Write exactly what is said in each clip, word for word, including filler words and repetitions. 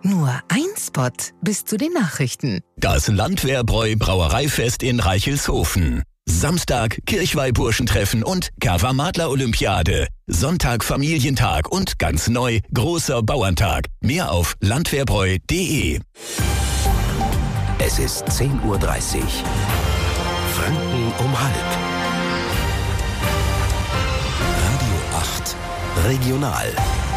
Nur ein Spot bis zu den Nachrichten. Das Landwehrbräu Brauereifest in Reichelshofen. Samstag Kirchweih-Burschentreffen und Kava-Madler-Olympiade. Sonntag Familientag und ganz neu großer Bauerntag. Mehr auf landwehrbräu punkt de. Es ist zehn Uhr dreißig. Franken um halb. Radio acht Regional.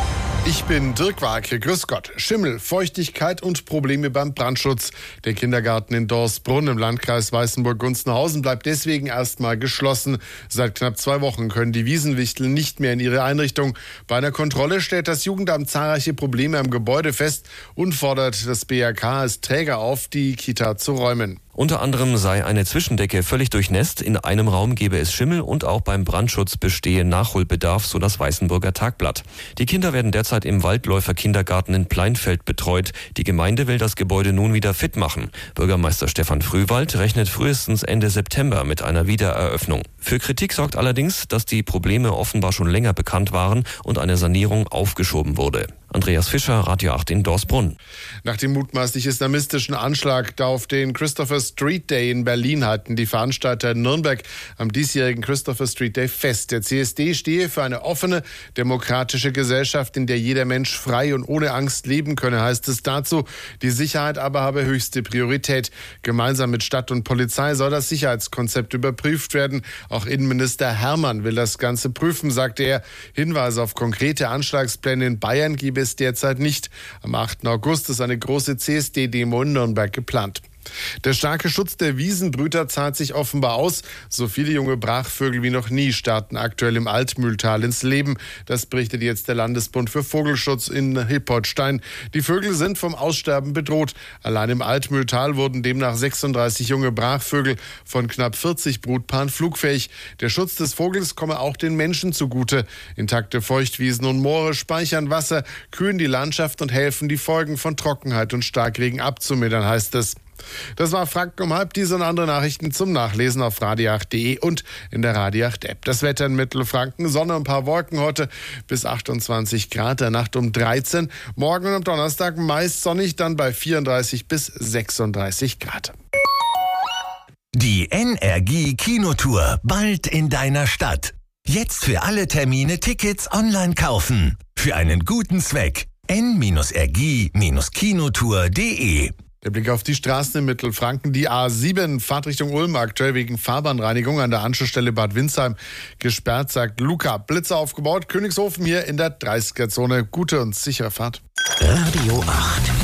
Ich bin Dirk Warke, grüß Gott. Schimmel, Feuchtigkeit und Probleme beim Brandschutz. Der Kindergarten in Dorsbrunn im Landkreis Weißenburg-Gunzenhausen bleibt deswegen erstmal geschlossen. Seit knapp zwei Wochen können die Wiesenwichtel nicht mehr in ihre Einrichtung. Bei einer Kontrolle stellt das Jugendamt zahlreiche Probleme am Gebäude fest und fordert das B R K als Träger auf, die Kita zu räumen. Unter anderem sei eine Zwischendecke völlig durchnässt, in einem Raum gebe es Schimmel und auch beim Brandschutz bestehe Nachholbedarf, so das Weißenburger Tagblatt. Die Kinder werden derzeit im Waldläufer-Kindergarten in Pleinfeld betreut. Die Gemeinde will das Gebäude nun wieder fit machen. Bürgermeister Stefan Frühwald rechnet frühestens Ende September mit einer Wiedereröffnung. Für Kritik sorgt allerdings, dass die Probleme offenbar schon länger bekannt waren und eine Sanierung aufgeschoben wurde. Andreas Fischer, Radio acht in Dorsbrunn. Nach dem mutmaßlich islamistischen Anschlag auf den Christopher Street Day in Berlin halten die Veranstalter in Nürnberg am diesjährigen Christopher Street Day fest. Der C S D stehe für eine offene, demokratische Gesellschaft, in der jeder Mensch frei und ohne Angst leben könne, heißt es dazu. Die Sicherheit aber habe höchste Priorität. Gemeinsam mit Stadt und Polizei soll das Sicherheitskonzept überprüft werden. Auch Innenminister Hermann will das Ganze prüfen, sagte er. Hinweise auf konkrete Anschlagspläne in Bayern gibt es derzeit nicht. Am achten August ist eine große C S D-Demo in Nürnberg geplant. Der starke Schutz der Wiesenbrüter zahlt sich offenbar aus. So viele junge Brachvögel wie noch nie starten aktuell im Altmühltal ins Leben. Das berichtet jetzt der Landesbund für Vogelschutz in Hilpoltstein. Die Vögel sind vom Aussterben bedroht. Allein im Altmühltal wurden demnach sechsunddreißig junge Brachvögel von knapp vierzig Brutpaaren flugfähig. Der Schutz des Vogels komme auch den Menschen zugute. Intakte Feuchtwiesen und Moore speichern Wasser, kühlen die Landschaft und helfen, die Folgen von Trockenheit und Starkregen abzumildern, heißt es. Das war Franken um halb. Diese und andere Nachrichten zum Nachlesen auf radio acht punkt de und in der Radio acht App. Das Wetter in Mittelfranken, Sonne und ein paar Wolken heute bis achtundzwanzig Grad, der Nacht um dreizehn. Morgen und am Donnerstag meist sonnig, dann bei vierunddreißig bis sechsunddreißig Grad. Die N R G Kinotour, bald in deiner Stadt. Jetzt für alle Termine Tickets online kaufen. Für einen guten Zweck. n R G Kinotour punkt de. Der Blick auf die Straßen in Mittelfranken. Die A sieben, Fahrtrichtung Ulm, aktuell wegen Fahrbahnreinigung an der Anschlussstelle Bad Windsheim gesperrt, sagt Luca. Blitze aufgebaut, Königshofen hier in der dreißiger Zone. Gute und sichere Fahrt. Radio acht.